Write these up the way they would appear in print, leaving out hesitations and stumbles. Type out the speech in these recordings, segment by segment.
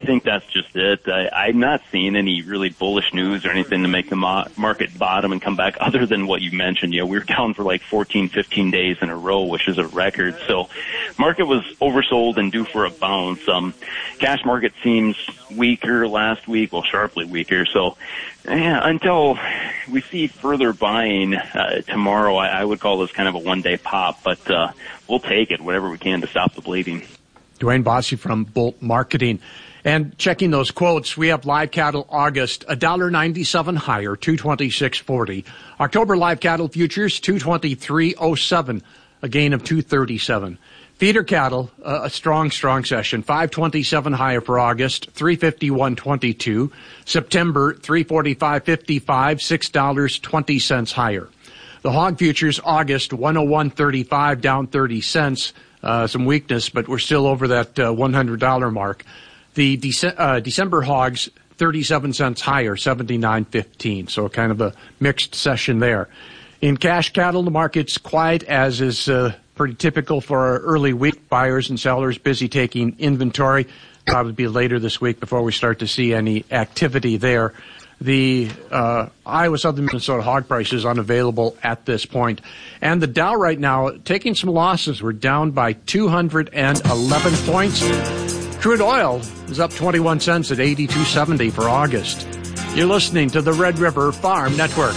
think that's just it. I'm not seeing any really bullish news or anything to make the market bottom and come back other than what you mentioned. You know, we were down for like 14, 15 days in a row, which is a record. So market was oversold and due for a bounce. Cash market seems weaker last week, well, sharply weaker. So yeah, until we see further buying tomorrow, I would call this kind of a one-day pop, but we'll take it, whatever we can to stop the bleeding. Dwayne Bossy from Bolt Marketing. And checking those quotes, we have live cattle August, $1.97 higher, $226.40. October live cattle futures, $223.07, a gain of $237. Feeder cattle, a strong session, $527 higher for August, $351.22. September, $345.55, $6.20 higher. The hog futures August, $101.35, down 30 cents. Some weakness, but we're still over that $100 mark. The December hogs, 37 cents higher, $79.15. So kind of a mixed session there. In cash cattle, the market's quiet, as is pretty typical for our early week. Buyers and sellers busy taking inventory. Probably be later this week before we start to see any activity there. The Iowa Southern Minnesota hog price is unavailable at this point. And the Dow right now taking some losses. We're down by 211 points. Crude oil is up 21 cents at $82.70 for August. You're listening to the Red River Farm Network.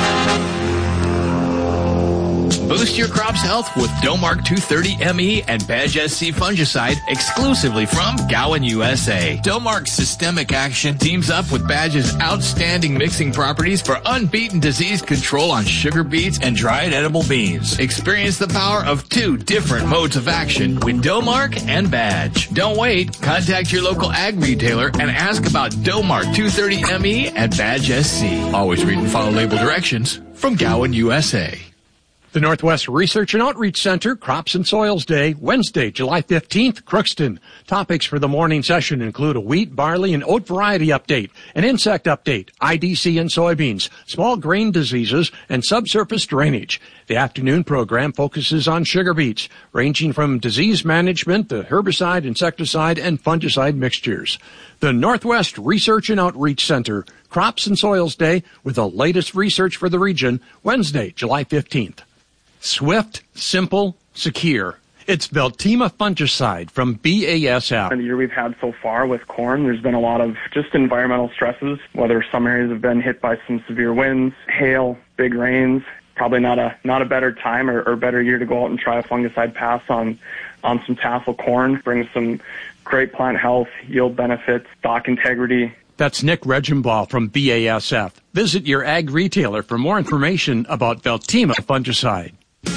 Boost your crop's health with Domark 230 ME and Badge SC fungicide exclusively from Gowan USA. Domark's systemic action teams up with Badge's outstanding mixing properties for unbeaten disease control on sugar beets and dried edible beans. Experience the power of two different modes of action with Domark and Badge. Don't wait. Contact your local ag retailer and ask about Domark 230 ME and Badge SC. Always read and follow label directions from Gowan USA. The Northwest Research and Outreach Center, Crops and Soils Day, Wednesday, July 15th, Crookston. Topics for the morning session include a wheat, barley, and oat variety update, an insect update, IDC in soybeans, small grain diseases, and subsurface drainage. The afternoon program focuses on sugar beets, ranging from disease management to herbicide, insecticide, and fungicide mixtures. The Northwest Research and Outreach Center, Crops and Soils Day, with the latest research for the region, Wednesday, July 15th. Swift, simple, secure. It's Veltima fungicide from BASF. The year we've had so far with corn, there's been a lot of just environmental stresses, whether some areas have been hit by some severe winds, hail, big rains. Probably not a better time or better year to go out and try a fungicide pass on some tassel corn. Brings some great plant health, yield benefits, stalk integrity. That's Nick Regenbaugh from BASF. Visit your ag retailer for more information about Veltima fungicide.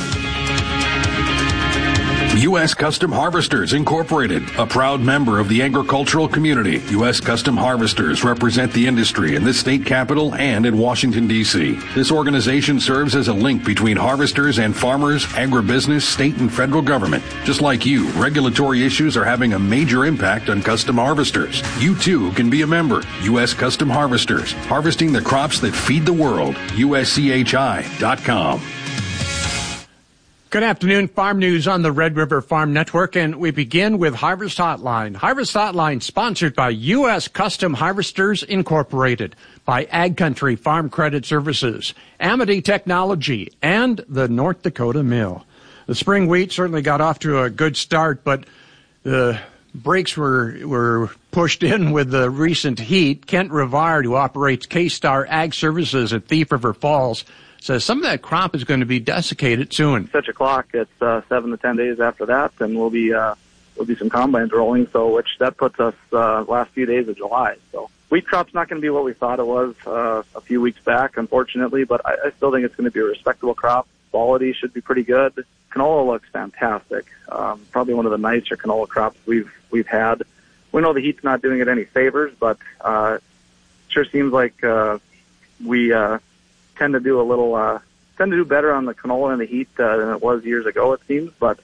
U.S. Custom Harvesters Incorporated, a proud member of the agricultural community. U.S. Custom Harvesters represent the industry in the state capital and in Washington, D.C. This organization serves as a link between harvesters and farmers, agribusiness, state and federal government. Just like you, regulatory issues are having a major impact on custom harvesters. You too can be a member. U.S. Custom Harvesters, harvesting the crops that feed the world. USCHI.com. Good afternoon. Farm news on the Red River Farm Network, and we begin with Harvest Hotline. Harvest Hotline sponsored by U.S. Custom Harvesters Incorporated, by Ag Country Farm Credit Services, Amity Technology, and the North Dakota Mill. The spring wheat certainly got off to a good start, but the brakes were pushed in with the recent heat. Kent Rivard, who operates K-Star Ag Services at Thief River Falls, says some of that crop is going to be desiccated soon. Such a clock. It's 7 to 10 days after that, and we'll be some combines rolling. So, which that puts us last few days of July. So, wheat crop's not going to be what we thought it was a few weeks back, unfortunately. But I still think it's going to be a respectable crop. Quality should be pretty good. Canola looks fantastic. Probably one of the nicer canola crops we've had. We know the heat's not doing it any favors, but sure seems like we tend to do better on the canola and the heat than it was years ago, it seems. But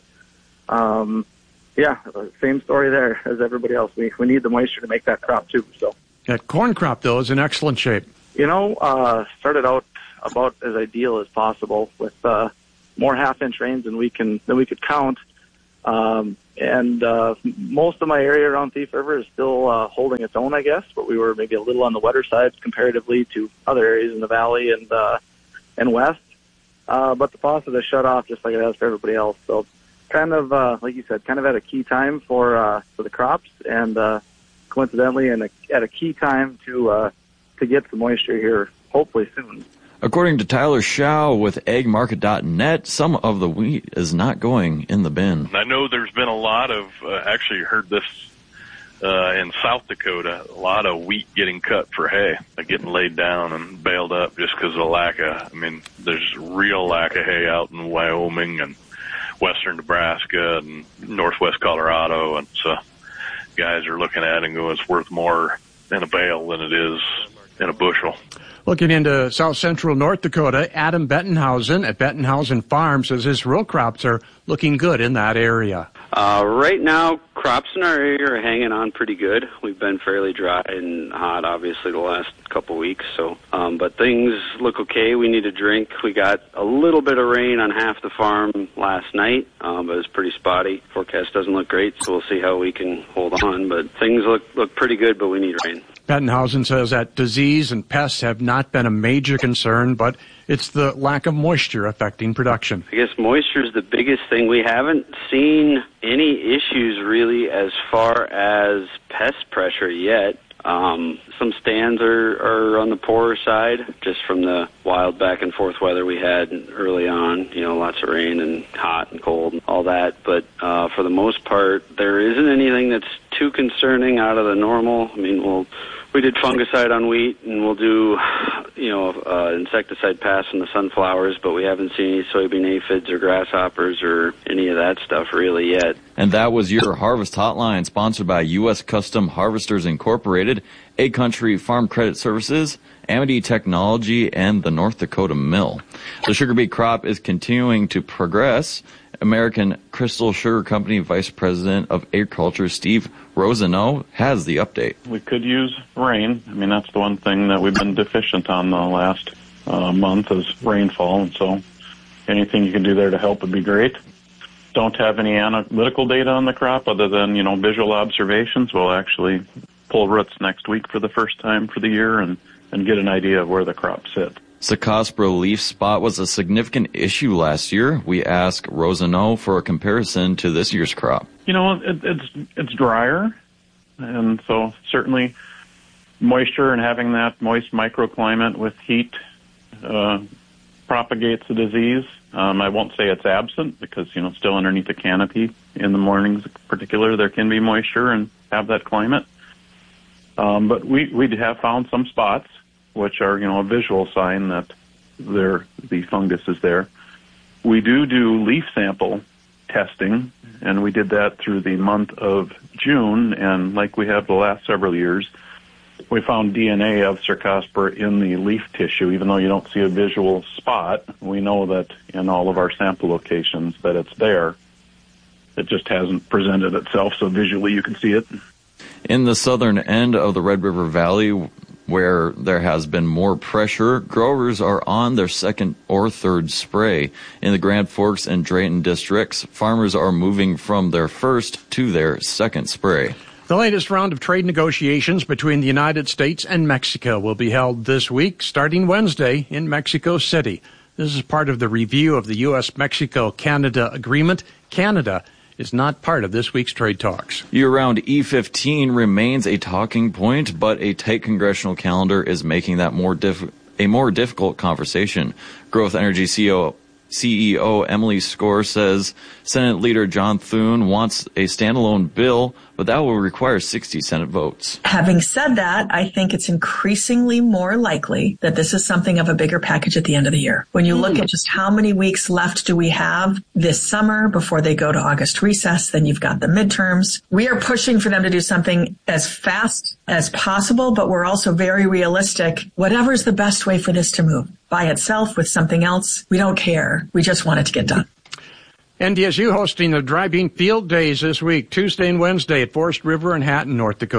same story there as everybody else. We need the moisture to make that crop too. So that corn crop though is in excellent shape. Started out about as ideal as possible with more half-inch rains than we could count. And most of my area around Thief River is still holding its own, I guess, but we were maybe a little on the wetter side comparatively to other areas in the valley and west. But the faucet has shut off just like it has for everybody else. So kind of, like you said, kind of at a key time for the crops, and coincidentally at a key time to get some moisture here, hopefully soon. According to Tyler Schau with AgMarket.net, some of the wheat is not going in the bin. I know there's been a lot of, actually heard this in South Dakota, a lot of wheat getting cut for hay, getting laid down and baled up just because of the lack of, there's real lack of hay out in Wyoming and western Nebraska and northwest Colorado. And so guys are looking at it and going, it's worth more in a bale than it is in a bushel. Looking into south central North Dakota, Adam Bettenhausen at Bettenhausen Farm says his row crops are looking good in that area. Right now, crops in our area are hanging on pretty good. We've been fairly dry and hot, obviously, the last couple weeks. So, but things look okay. We need a drink. We got a little bit of rain on half the farm last night, but it was pretty spotty. Forecast doesn't look great, so we'll see how we can hold on. But things look pretty good, but we need rain. Bettenhausen says that disease and pests have not been a major concern, but it's the lack of moisture affecting production. I guess moisture is the biggest thing. We haven't seen any issues really as far as pest pressure yet. Some stands are on the poorer side just from the wild back and forth weather we had early on, lots of rain and hot and cold and all that. But for the most part, there isn't anything that's too concerning out of the normal. We did fungicide on wheat, and we'll do, insecticide pass on the sunflowers, but we haven't seen any soybean aphids or grasshoppers or any of that stuff really yet. And that was your Harvest Hotline, sponsored by U.S. Custom Harvesters Incorporated, Egg Country Farm Credit Services, Amity Technology, and the North Dakota Mill. The sugar beet crop is continuing to progress. American Crystal Sugar Company Vice President of Agriculture, Steve Rosano, has the update. We could use rain. That's the one thing that we've been deficient on the last month is rainfall, and so anything you can do there to help would be great. Don't have any analytical data on the crop other than, visual observations. We'll actually pull roots next week for the first time for the year and get an idea of where the crop sits. Cercospora leaf spot was a significant issue last year. We asked Rosano for a comparison to this year's crop. It's drier, and so certainly moisture and having that moist microclimate with heat propagates the disease. I won't say it's absent because, still underneath the canopy in the mornings in particular, there can be moisture and have that climate. But we have found some spots which are, a visual sign that the fungus is there. We do leaf sample testing, and we did that through the month of June, and like we have the last several years, we found DNA of Cercospora in the leaf tissue. Even though you don't see a visual spot, we know that in all of our sample locations that it's there. It just hasn't presented itself, so visually you can see it. In the southern end of the Red River Valley, where there has been more pressure, growers are on their second or third spray. In the Grand Forks and Drayton districts, farmers are moving from their first to their second spray. The latest round of trade negotiations between the United States and Mexico will be held this week, starting Wednesday in Mexico City. This is part of the review of the U.S.-Mexico-Canada agreement. Canada is not part of this week's trade talks. Year-round E15 remains a talking point, but a tight congressional calendar is making that a more difficult conversation. Growth Energy CEO Emily Skor says Senate Leader John Thune wants a standalone bill, but that will require 60 Senate votes. Having said that, I think it's increasingly more likely that this is something of a bigger package at the end of the year. When you look at just how many weeks left do we have this summer before they go to August recess, then you've got the midterms. We are pushing for them to do something as fast as possible, but we're also very realistic. Whatever's the best way for this to move. By itself, with something else, we don't care. We just want it to get done. NDSU hosting the Dry Bean Field Days this week, Tuesday and Wednesday at Forest River and Hatton, North Dakota.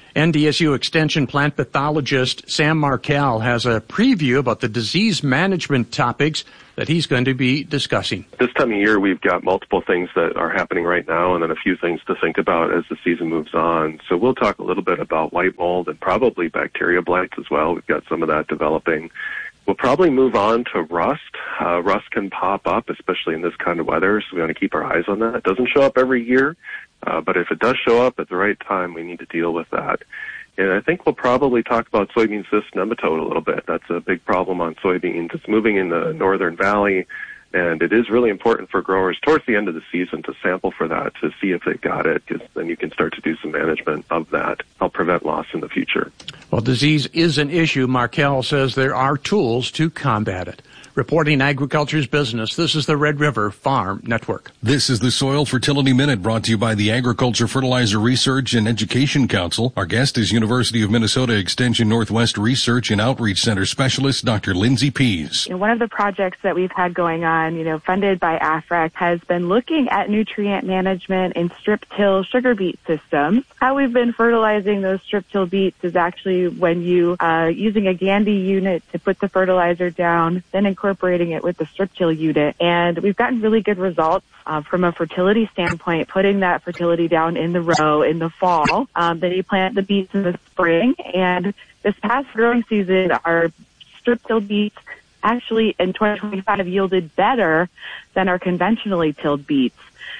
NDSU Extension plant pathologist Sam Markel has a preview about the disease management topics that he's going to be discussing. This time of year, we've got multiple things that are happening right now and then a few things to think about as the season moves on. So we'll talk a little bit about white mold and probably bacteria blights as well. We've got some of that developing. We'll probably move on to rust. Rust can pop up, especially in this kind of weather, so we want to keep our eyes on that. It doesn't show up every year, but if it does show up at the right time, we need to deal with that. And I think we'll probably talk about soybean cyst nematode a little bit. That's a big problem on soybeans. It's moving in the northern valley, and it is really important for growers towards the end of the season to sample for that to see if they've got it, because then you can start to do some management of that, help prevent loss in the future. Well, disease is an issue. Markel says there are tools to combat it. Reporting agriculture's business, this is the Red River Farm Network. This is the Soil Fertility Minute, brought to you by the Agriculture Fertilizer Research and Education Council. Our guest is University of Minnesota Extension Northwest Research and Outreach Center Specialist, Dr. Lindsay Pease. One of the projects that we've had going on, funded by AFREC, has been looking at nutrient management in strip-till sugar beet systems. How we've been fertilizing those strip-till beets is actually when you using a Gandy unit to put the fertilizer down, then incorporating it with the strip-till unit. And we've gotten really good results from a fertility standpoint, putting that fertility down in the row in the fall. Then you plant the beets in the spring. And this past growing season, our strip-till beets actually in 2025 yielded better than our conventionally tilled beets.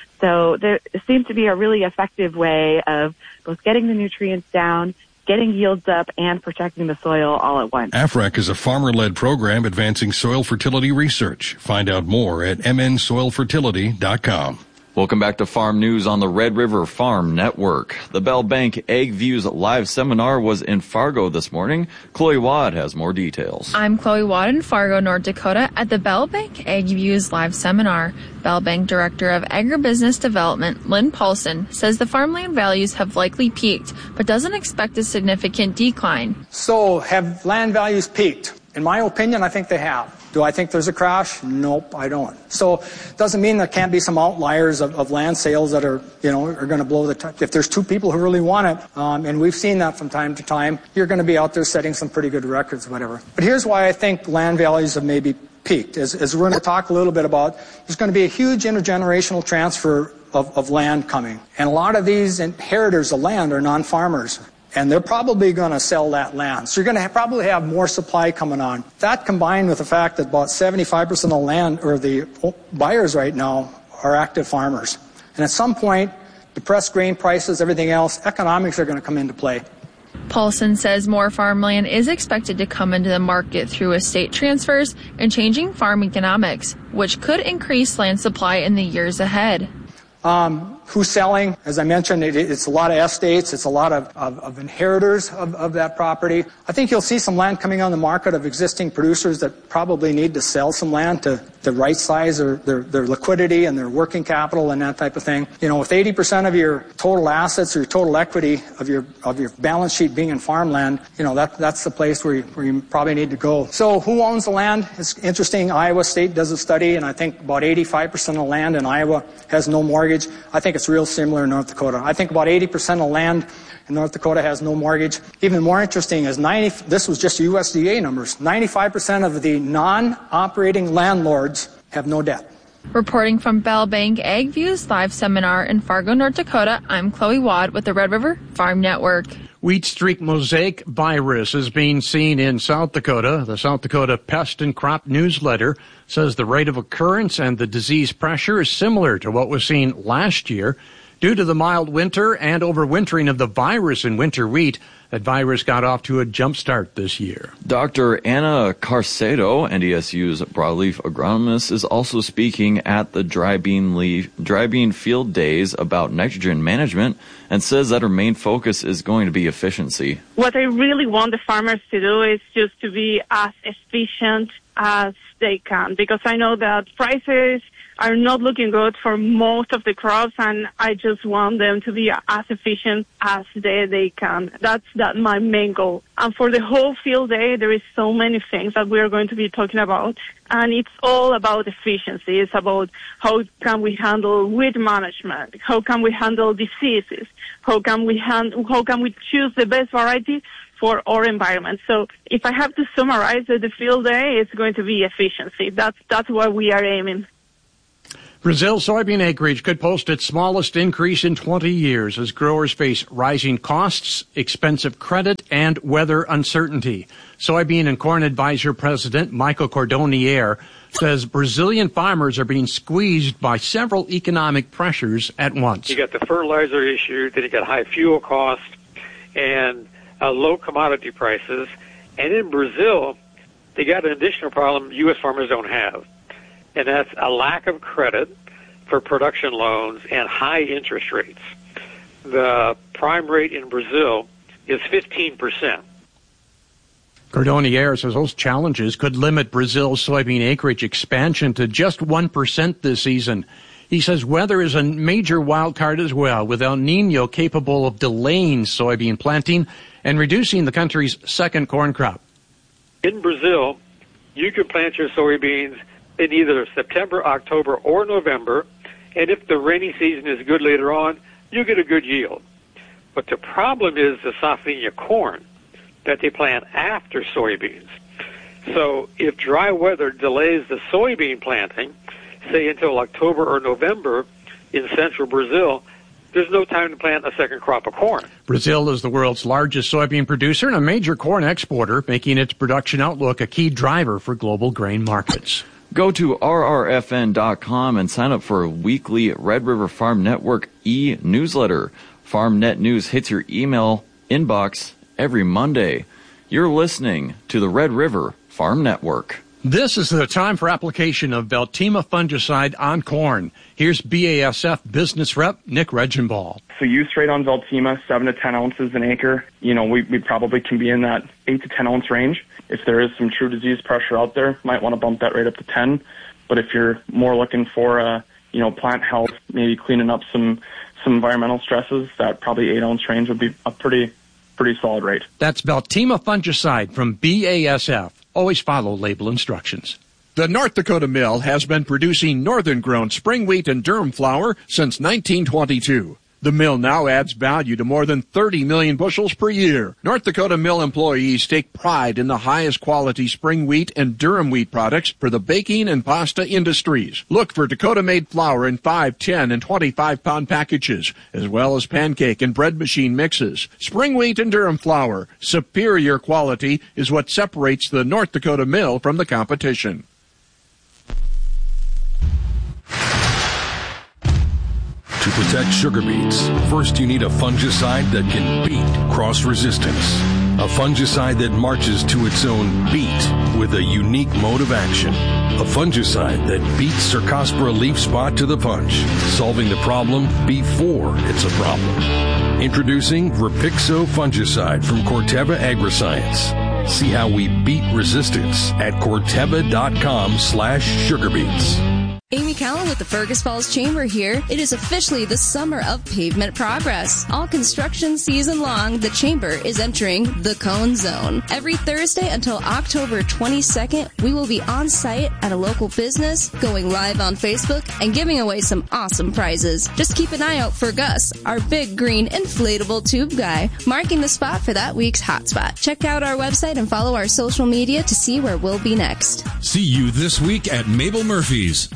So there seems to be a really effective way of both getting the nutrients down, getting yields up, and protecting the soil all at once. AFREC is a farmer-led program advancing soil fertility research. Find out more at mnsoilfertility.com. Welcome back to Farm News on the Red River Farm Network. The Bell Bank Ag Views live seminar was in Fargo this morning. Chloe Watt has more details. I'm Chloe Watt in Fargo, North Dakota at the Bell Bank Ag Views live seminar. Bell Bank Director of Agribusiness Development, Lynn Paulson, says the farmland values have likely peaked, but doesn't expect a significant decline. So have land values peaked? In my opinion, I think they have. Do I think there's a crash? Nope, I don't. So it doesn't mean there can't be some outliers of land sales that are going to blow the top. If there's two people who really want it, and we've seen that from time to time, you're going to be out there setting some pretty good records or whatever. But here's why I think land values have maybe peaked. As we're going to talk a little bit about, there's going to be a huge intergenerational transfer of land coming. And a lot of these inheritors of land are non-farmers. And they're probably going to sell that land. So you're going to probably have more supply coming on. That combined with the fact that about 75% of the land or the buyers right now are active farmers. And at some point, depressed grain prices, everything else, economics are going to come into play. Paulson says more farmland is expected to come into the market through estate transfers and changing farm economics, which could increase land supply in the years ahead. Who's selling? As I mentioned, it's a lot of estates. It's a lot of inheritors of that property. I think you'll see some land coming on the market of existing producers that probably need to sell some land to right size their liquidity and their working capital and that type of thing. With 80% of your total assets or your total equity of your balance sheet being in farmland, that's the place where you probably need to go. So who owns the land? It's interesting. Iowa State does a study, and I think about 85% of land in Iowa has no mortgage. I think it's real similar in North Dakota. I think about 80% of land in North Dakota has no mortgage. Even more interesting is this was just USDA numbers. 95% of the non-operating landlords have no debt. Reporting from Bell Bank Ag Views live seminar in Fargo, North Dakota, I'm Chloe Watt with the Red River Farm Network. Wheat streak mosaic virus is being seen in South Dakota. The South Dakota Pest and Crop Newsletter says the rate of occurrence and the disease pressure is similar to what was seen last year. Due to the mild winter and overwintering of the virus in winter wheat, that virus got off to a jump start this year. Dr. Anna Carcedo, NDSU's broadleaf agronomist, is also speaking at the dry bean field days about nitrogen management and says that her main focus is going to be efficiency. What I really want the farmers to do is just to be as efficient as they can, because I know that prices are not looking good for most of the crops, and I just want them to be as efficient as they can. That's my main goal. And for the whole field day, there is so many things that we are going to be talking about, and it's all about efficiency. It's about how can we handle weed management, how can we handle diseases, how can we choose the best variety for our environment. So if I have to summarize the field day, it's going to be efficiency. That's what we are aiming. Brazil soybean acreage could post its smallest increase in 20 years as growers face rising costs, expensive credit, and weather uncertainty. Soybean and Corn Advisor President Michael Cordonnier says Brazilian farmers are being squeezed by several economic pressures at once. You got the fertilizer issue, then you got high fuel costs, and low commodity prices. And in Brazil, they got an additional problem U.S. farmers don't have, and that's a lack of credit for production loans and high interest rates. The prime rate in Brazil is 15%. Cordonnier says those challenges could limit Brazil's soybean acreage expansion to just 1% this season. He says weather is a major wild card as well, with El Nino capable of delaying soybean planting and reducing the country's second corn crop. In Brazil, you can plant your soybeans in either September, October, or November, and if the rainy season is good later on, you get a good yield. But the problem is the safrinha corn that they plant after soybeans. So if dry weather delays the soybean planting, say until October or November in central Brazil, there's no time to plant a second crop of corn. Brazil is the world's largest soybean producer and a major corn exporter, making its production outlook a key driver for global grain markets. Go to rrfn.com and sign up for a weekly Red River Farm Network e-newsletter. FarmNet News hits your email inbox every Monday. You're listening to the Red River Farm Network. This is the time for application of Veltima fungicide on corn. Here's BASF business rep Nick Regenball. So use rate on Veltima, 7 to 10 ounces an acre. You know, we probably can be in that 8 to 10 ounce range. If there is some true disease pressure out there, might want to bump that rate up to 10. But if you're more looking for, plant health, maybe cleaning up some environmental stresses, that probably 8 ounce range would be a pretty solid rate. That's Veltima fungicide from BASF. Always follow label instructions. The North Dakota Mill has been producing northern-grown spring wheat and durum flour since 1922. The mill now adds value to more than 30 million bushels per year. North Dakota Mill employees take pride in the highest quality spring wheat and durum wheat products for the baking and pasta industries. Look for Dakota-made flour in 5, 10, and 25-pound packages, as well as pancake and bread machine mixes. Spring wheat and durum flour, superior quality, is what separates the North Dakota Mill from the competition. To protect sugar beets, first you need a fungicide that can beat cross resistance. A fungicide that marches to its own beat with a unique mode of action. A fungicide that beats Cercospora leaf spot to the punch, solving the problem before it's a problem. Introducing Rapixo fungicide from Corteva Agriscience. See how we beat resistance at Corteva.com/sugarbeets. Amy Cowan with the Fergus Falls Chamber here. It is officially the summer of pavement progress. All construction season long, the Chamber is entering the Cone Zone. Every Thursday until October 22nd, we will be on site at a local business, going live on Facebook, and giving away some awesome prizes. Just keep an eye out for Gus, our big green inflatable tube guy, marking the spot for that week's hotspot. Check out our website and follow our social media to see where we'll be next. See you this week at Mabel Murphy's.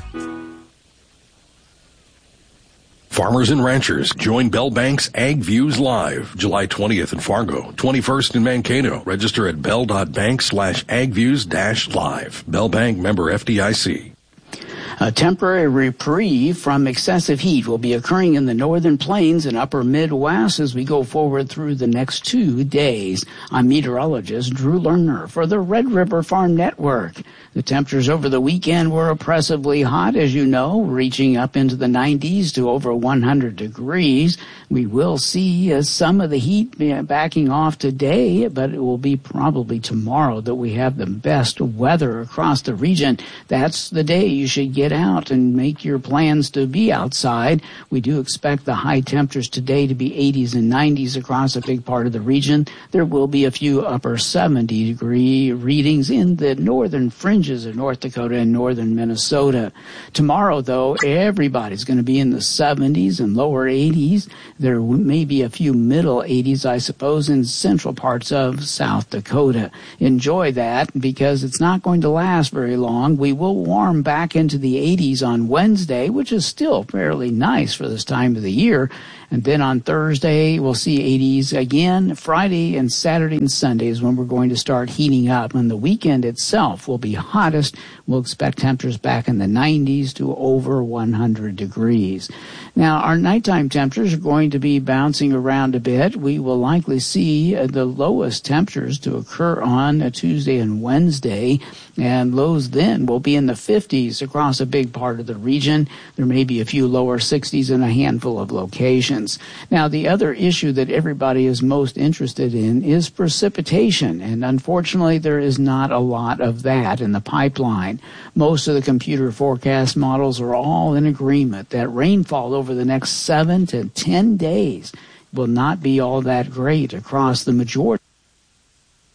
Farmers and ranchers, join Bell Bank's Ag Views Live, July 20th in Fargo, 21st in Mankato. Register at bell.bank/agviews-live. Bell Bank, member FDIC. A temporary reprieve from excessive heat will be occurring in the northern plains and upper Midwest as we go forward through the next 2 days. I'm meteorologist Drew Lerner for the Red River Farm Network. The temperatures over the weekend were oppressively hot, as you know, reaching up into the 90s to over 100 degrees. We will see some of the heat backing off today, but it will be probably tomorrow that we have the best weather across the region. That's the day you should get get out and make your plans to be outside. We do expect the high temperatures today to be 80s and 90s across a big part of the region. There will be a few upper 70-degree readings in the northern fringes of North Dakota and northern Minnesota. Tomorrow, though, everybody's going to be in the 70s and lower 80s. There may be a few middle 80s, I suppose, in central parts of South Dakota. Enjoy that because it's not going to last very long. We will warm back into the 80s on Wednesday, which is still fairly nice for this time of the year. And then on Thursday, we'll see 80s again. Friday and Saturday and Sunday is when we're going to start heating up. And the weekend itself will be hottest. We'll expect temperatures back in the 90s to over 100 degrees. Now, our nighttime temperatures are going to be bouncing around a bit. We will likely see the lowest temperatures to occur on a Tuesday and Wednesday. And lows then will be in the 50s across a big part of the region. There may be a few lower 60s in a handful of locations. Now, the other issue that everybody is most interested in is precipitation, and unfortunately there is not a lot of that in the pipeline. Most of the computer forecast models are all in agreement that rainfall over the next 7 to 10 days will not be all that great across the majority